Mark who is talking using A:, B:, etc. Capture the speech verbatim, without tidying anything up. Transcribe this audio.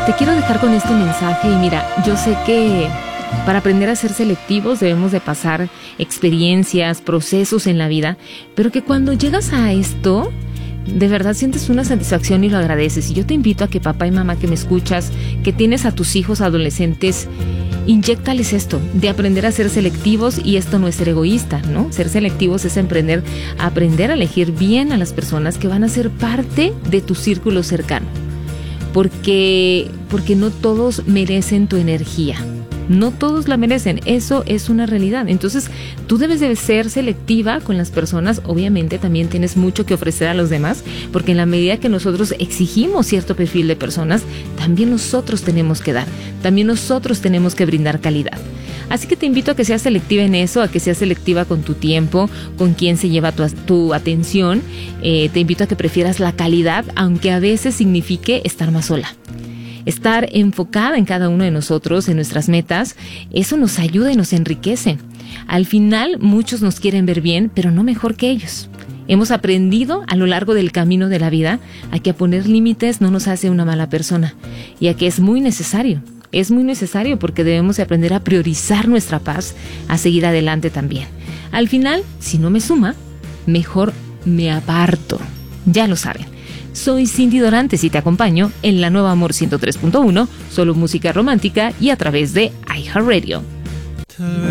A: Te quiero dejar con este mensaje y mira, yo sé que para aprender a ser selectivos debemos de pasar experiencias, procesos en la vida, pero que cuando llegas a esto, de verdad sientes una satisfacción y lo agradeces. Y yo te invito a que papá y mamá que me escuchas, que tienes a tus hijos adolescentes, inyéctales esto, de aprender a ser selectivos, y esto no es ser egoísta, ¿no? Ser selectivos es emprender, aprender a elegir bien a las personas que van a ser parte de tu círculo cercano. Porque, porque no todos merecen tu energía. No todos la merecen, eso es una realidad. Entonces, tú debes de ser selectiva con las personas. Obviamente también tienes mucho que ofrecer a los demás, porque en la medida que nosotros exigimos cierto perfil de personas, también nosotros tenemos que dar, también nosotros tenemos que brindar calidad. Así que te invito a que seas selectiva en eso, a que seas selectiva con tu tiempo, con quién se lleva tu, tu atención. Eh, te invito a que prefieras la calidad, aunque a veces signifique estar más sola. Estar enfocada en cada uno de nosotros, en nuestras metas, eso nos ayuda y nos enriquece. Al final, muchos nos quieren ver bien, pero no mejor que ellos. Hemos aprendido a lo largo del camino de la vida a que a poner límites no nos hace una mala persona, y a que es muy necesario. Es muy necesario porque debemos de aprender a priorizar nuestra paz, a seguir adelante también. Al final, si no me suma, mejor me aparto. Ya lo saben. Soy Cindy Dorantes y te acompaño en la Nueva Amor ciento tres punto uno, solo música romántica y a través de iHeartRadio.